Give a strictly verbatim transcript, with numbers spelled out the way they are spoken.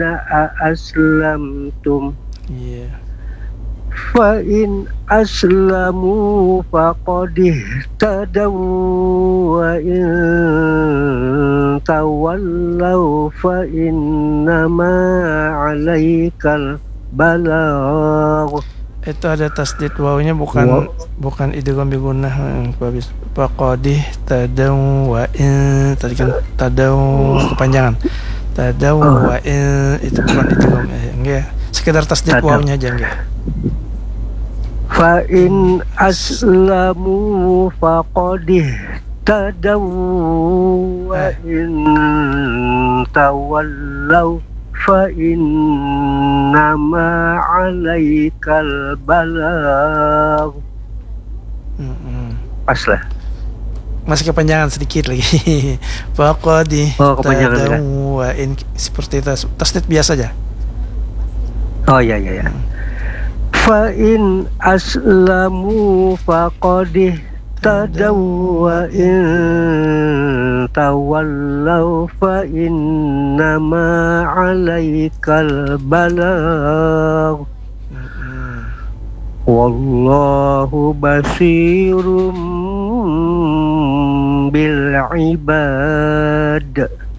aslamtum. Iya. Yeah. Fa in aslamu faqad ihtadaw wa in tawallaw fa innama 'alaikal balagh. Itu ada tasdid wawnya bukan wow. bukan idgham bi gunnah habis faqad ihtadaw wa in tadi kan tadaw kepanjangan. Tadaw wa in itu bukan idgham ya. Enggak. Sekedar tasdid wawnya aja enggak. Fa in aslamu faqad ihtadaw wa in tawallaw fa innama 'alaikal balagh. Mm-mm. Pas lah. Masih kepanjangan sedikit lagi. Faqad ihtadaw wa in seperti itu tasdid biasa aja. Oh iya iya ya. Fa in aslamu faqad ihtadaw wa in tawallaw fa innama 'alaikal balagh. Wallahu basirum bil ibad.